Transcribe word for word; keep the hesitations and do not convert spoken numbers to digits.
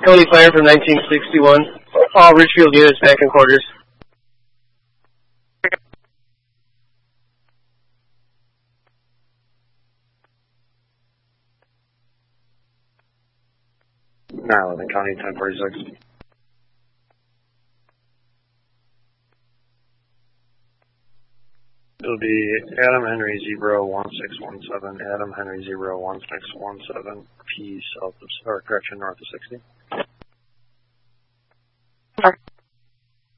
County Fire from nineteen sixty-one. All Ridgefield units back in quarters. nine eleven County, ten forty-six. It'll be Adam Henry zero one six one seven, Adam Henry zero one six one seven, P south of, or correction, north of sixty. Sorry.